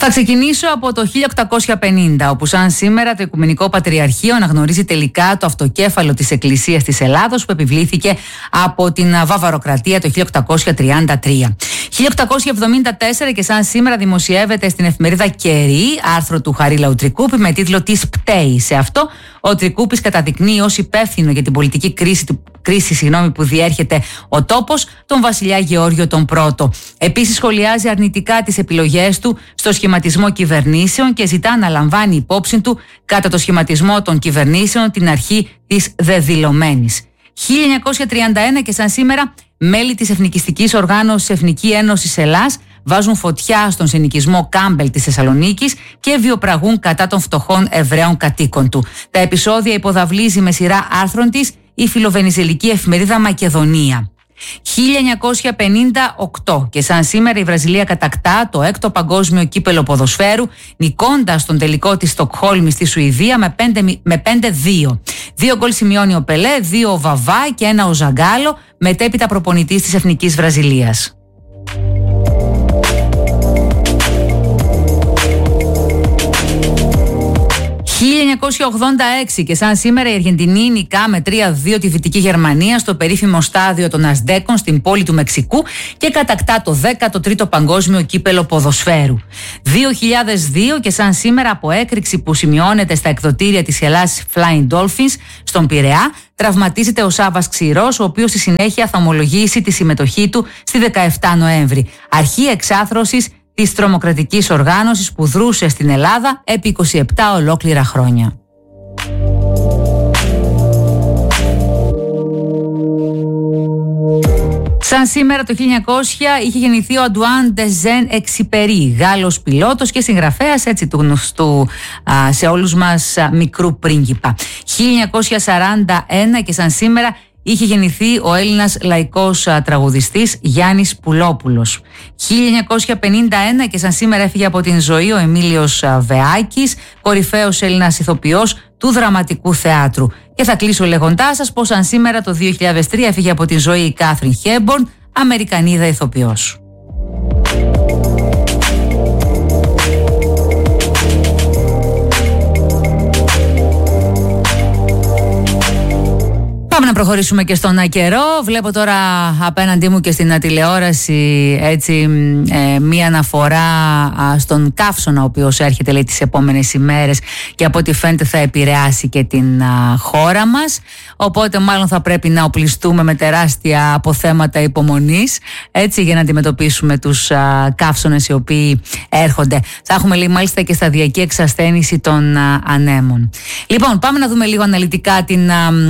Θα ξεκινήσω από το 1850, όπου σαν σήμερα το Οικουμενικό Πατριαρχείο αναγνωρίζει τελικά το αυτοκέφαλο της Εκκλησίας της Ελλάδος που επιβλήθηκε από την Βαβαροκρατία το 1833. 1874 και σαν σήμερα δημοσιεύεται στην εφημερίδα Κερί άρθρο του Χαρίλαου Τρικούπη με τίτλο «Τις πταίει». Σε αυτό ο Τρικούπης καταδεικνύει ως υπεύθυνο για την πολιτική κρίση που διέρχεται ο τόπος τον βασιλιά Γεώργιο τον Πρώτο. Επίσης σχολιάζει αρνητικά τις επιλογές του στο σχηματισμό κυβερνήσεων και ζητά να λαμβάνει υπόψη του κατά το σχηματισμό των κυβερνήσεων την αρχή της δεδηλωμένης. 1931 και σαν σήμερα μέλη της εθνικιστικής οργάνωσης Εθνική Ένωση Ελλάς βάζουν φωτιά στον συνοικισμό Κάμπελ της Θεσσαλονίκης και βιοπραγούν κατά των φτωχών Εβραίων κατοίκων του. Τα επεισόδια υποδαβλίζει με σειρά άρθρων της η φιλοβενιζελική εφημερίδα Μακεδονία. 1958 και σαν σήμερα η Βραζιλία κατακτά το 6ο παγκόσμιο κύπελο ποδοσφαίρου, νικώντας τον τελικό της Στοκχόλμης στη Σουηδία με 5-2. 2 γκολ σημειώνει ο Πελέ, 2 ο Βαβά και 1 ο Ζαγκάλο, μετέπειτα προπονητής της Εθνικής Βραζιλίας. Το 1986 και σαν σήμερα η Αργεντινή νικά με 3-2 τη Δυτική Γερμανία στο περίφημο στάδιο των Ασδέκων στην πόλη του Μεξικού και κατακτά το 13ο παγκόσμιο κύπελο ποδοσφαίρου. 2002 και σαν σήμερα από έκρηξη που σημειώνεται στα εκδοτήρια της Ελλάς Flying Dolphins στον Πειραιά τραυματίζεται ο Σάββας Ξηρός, ο οποίος στη συνέχεια θα ομολογήσει τη συμμετοχή του στη 17 Νοέμβρη. Αρχή εξάθρωσης της τρομοκρατικής οργάνωσης που δρούσε στην Ελλάδα επί 27 ολόκληρα χρόνια. Σαν σήμερα το 1900 είχε γεννηθεί ο Αντουάν Ντεζέν Εξιπερί, Γάλλος πιλότος και συγγραφέας έτσι του γνωστού σε όλους μας μικρού πρίγκιπα. 1941 και σαν σήμερα είχε γεννηθεί ο Έλληνας λαϊκός τραγουδιστής Γιάννης Πουλόπουλος. 1951 και σαν σήμερα έφυγε από την ζωή ο Εμίλιος Βεάκης, κορυφαίος Έλληνας ηθοποιός του δραματικού θεάτρου. Και θα κλείσω λέγοντάς σας πως σαν σήμερα το 2003 έφυγε από την ζωή η Κάθριν Χέμπορν, Αμερικανίδα ηθοποιός. Πάμε να προχωρήσουμε και στον καιρό. Βλέπω τώρα απέναντί μου και στην τηλεόραση έτσι, μία αναφορά στον καύσωνα ο οποίος έρχεται λέει, τις επόμενες ημέρες και από ό,τι φαίνεται θα επηρεάσει και την χώρα μας. Οπότε μάλλον θα πρέπει να οπλιστούμε με τεράστια αποθέματα υπομονής έτσι, για να αντιμετωπίσουμε τους καύσωνες οι οποίοι έρχονται. Θα έχουμε λέει, μάλιστα και σταδιακή εξασθένηση των ανέμων. Λοιπόν, πάμε να δούμε λίγο αναλυτικά την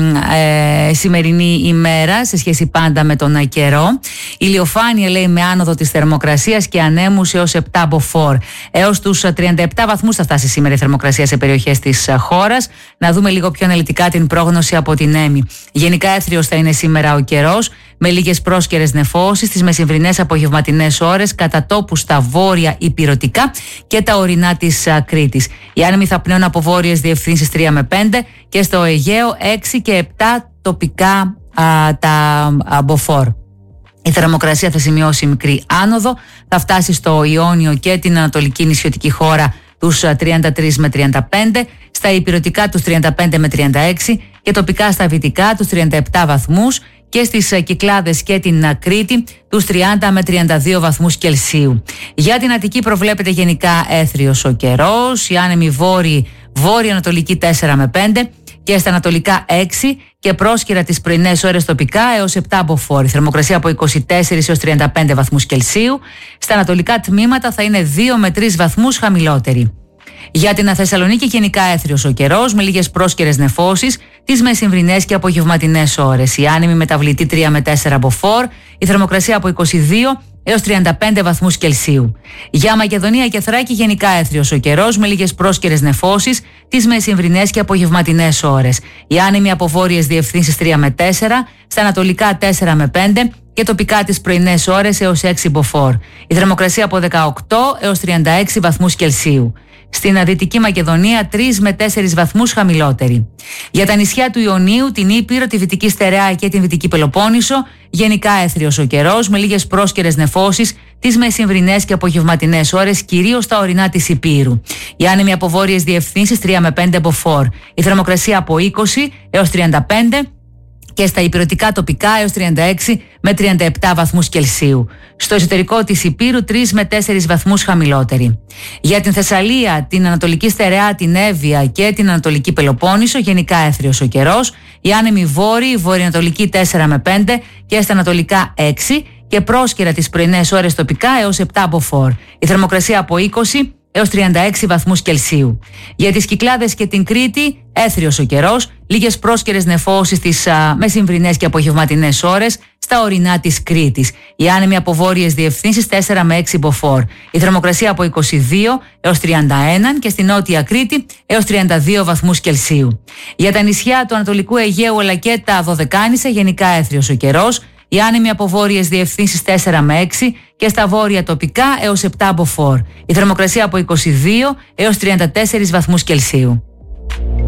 σημερινή ημέρα σε σχέση πάντα με τον καιρό. Ηλιοφάνεια λέει με άνοδο της θερμοκρασίας και ανέμους έως 7 μποφόρ. Έως τους 37 βαθμούς θα φτάσει σήμερα η θερμοκρασία σε περιοχές της χώρας. Να δούμε λίγο πιο αναλυτικά την πρόγνωση από την Έμι. Γενικά έθριος θα είναι σήμερα ο καιρός με λίγες πρόσκαιρες νεφώσεις στις μεσημβρινές απογευματινές ώρες κατά τόπου στα βόρεια υπηρωτικά και τα ορεινά της Κρήτης. Οι άνεμοι θα πνέουν από βόρειες διευθύνσεις 3 με 5 και στο Αιγαίο 6 και 7 τοπικά τα μποφόρ. Η θερμοκρασία θα σημειώσει μικρή άνοδο, θα φτάσει στο Ιόνιο και την ανατολική νησιωτική χώρα τους 33 με 35, στα υπηρωτικά τους 35 με 36 και τοπικά στα βυτικά τους 37 βαθμούς και στις Κυκλάδες και την Κρήτη τους 30 με 32 βαθμούς Κελσίου. Για την Αττική προβλέπεται γενικά έθριος ο καιρός, οι άνεμοι βόρειο-ανατολική 4 με 5 και στα ανατολικά 6 και πρόσκαιρα τις πρωινές ώρες τοπικά έως 7 μποφόρ. Θερμοκρασία από 24 έως 35 βαθμούς Κελσίου. Στα ανατολικά τμήματα θα είναι 2 με 3 βαθμούς χαμηλότερη. Για την Θεσσαλονίκη γενικά έθριος ο καιρός με λίγες πρόσκαιρες νεφώσεις τις μεσημβρινές και απογευματινές ώρες. Οι άνεμοι μεταβλητή 3 με 4 μποφόρ. Η θερμοκρασία από 22 έως 35 βαθμούς Κελσίου. Για Μακεδονία και Θράκη γενικά έθριος ο καιρός με λίγες πρόσκαιρες νεφώσεις τις μεσημβρινές και απογευματινές ώρες. Οι άνεμοι από βόρειες διευθύνσεις 3 με 4, στα ανατολικά 4 με 5 και τοπικά τις πρωινές ώρες έως 6 μποφόρ. Η θερμοκρασία από 18 έως 36 βαθμούς Κελσίου. Στην Δυτική Μακεδονία 3 με 4 βαθμούς χαμηλότερη. Για τα νησιά του Ιωνίου, την Ήπειρο, τη Βυτική Στερεά και την Βυτική Πελοπόννησο, γενικά έθριος ο καιρός με λίγες πρόσκαιρες νεφώσεις τις μεσημβρινές και απογευματινές ώρες, κυρίως στα ορεινά της Ηπείρου. Οι άνεμοι από βόρειες διευθύνσεις 3 με 5 μποφόρ. Η θερμοκρασία από 20 έως 35 και στα ηπειρωτικά τοπικά έως 36 με 37 βαθμούς Κελσίου. Στο εσωτερικό της Ηπείρου 3 με 4 βαθμούς χαμηλότερη. Για την Θεσσαλία, την Ανατολική Στερεά, την Εύβοια και την Ανατολική Πελοπόννησο γενικά έθριος ο καιρός. Οι άνεμοι βόρειοι, βορειοανατολική 4 με 5 και στα ανατολικά 6 και πρόσκαιρα τις πρωινές ώρες τοπικά έως 7 μποφόρ. Η θερμοκρασία από 20 έως 36 βαθμούς Κελσίου. Για τις Κυκλάδες και την Κρήτη, έθριος ο καιρός, λίγες πρόσκαιρες νεφώσεις στις μεσημβρινές και απογευματινές ώρες στα ορεινά της Κρήτης. Οι άνεμοι από βόρειες διευθύνσεις 4 με 6 μποφόρ. Η θερμοκρασία από 22 έως 31 και στη Νότια Κρήτη έως 32 βαθμούς Κελσίου. Για τα νησιά του Ανατολικού Αιγαίου αλλά και τα Δωδεκάνησα, γενικά έθριος ο καιρός. Οι άνεμοι από βόρειες διευθύνσεις 4 με 6 και στα βόρεια τοπικά έως 7 μποφόρ. Η θερμοκρασία από 22 έως 34 βαθμούς Κελσίου.